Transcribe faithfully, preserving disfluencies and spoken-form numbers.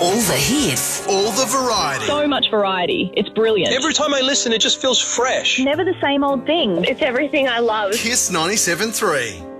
All the hits. All the variety. So much variety. It's brilliant. Every time I listen, it just feels fresh. Never the same old thing. It's everything I love. Kiss ninety-seven point three.